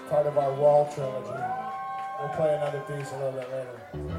part of our Wall trilogy. We'll play another piece a little bit later.